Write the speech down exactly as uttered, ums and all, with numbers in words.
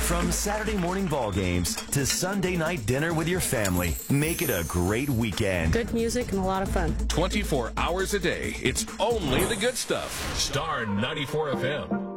From Saturday morning ball games to Sunday night dinner with your family, make it a great weekend. Good music and a lot of fun. twenty-four hours a day, it's only the good stuff. Star ninety-four F M.